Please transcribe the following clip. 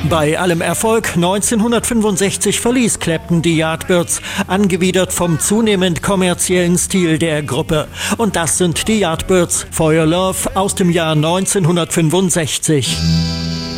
Bei allem Erfolg 1965 verließ Clapton die Yardbirds, angewidert vom zunehmend kommerziellen Stil der Gruppe. Und das sind die Yardbirds, For Your Love aus dem Jahr 1965.